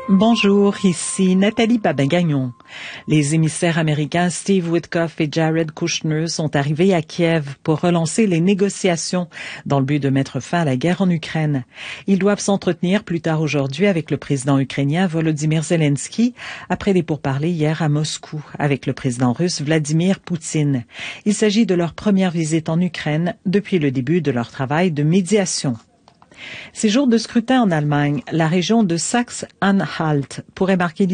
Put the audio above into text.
Bonjour, ici Nathalie Babin-Gagnon. Les émissaires américains Steve Witkoff et Jared Kushner sont arrivés à Kiev pour relancer les négociations dans le but de mettre fin à la guerre en Ukraine. Ils doivent s'entretenir plus tard aujourd'hui avec le président ukrainien Volodymyr Zelensky après des pourparlers hier à Moscou avec le président russe Vladimir Poutine. Il s'agit de leur première visite en Ukraine depuis le début de leur travail de médiation. Ces jours de scrutin en Allemagne, la région de Saxe-Anhalt pourrait marquer